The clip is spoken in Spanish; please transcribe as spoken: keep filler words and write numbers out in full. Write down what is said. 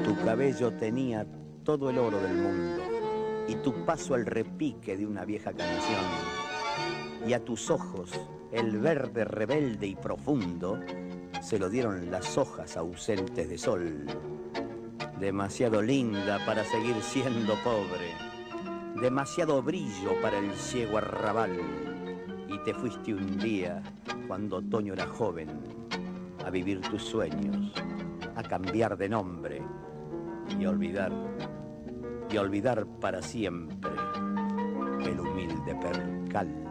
Tu cabello tenía todo el oro del mundo y tu paso el repique de una vieja canción. Y a tus ojos el verde rebelde y profundo se lo dieron las hojas ausentes de sol. Demasiado linda para seguir siendo pobre, demasiado brillo para el ciego arrabal. Y te fuiste un día, cuando otoño era joven, a vivir tus sueños, a cambiar de nombre y a olvidar, y a olvidar para siempre el humilde percal.